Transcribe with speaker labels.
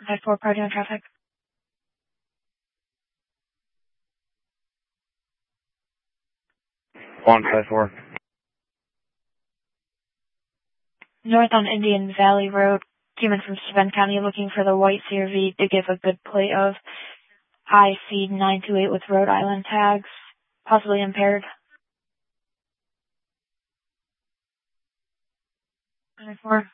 Speaker 1: 5-4, party on traffic.
Speaker 2: On 5-4.
Speaker 1: North on Indian Valley Road, human from Steuben County looking for the white CRV to give a good plate of IC 928 with Rhode Island tags, possibly impaired. 5-4.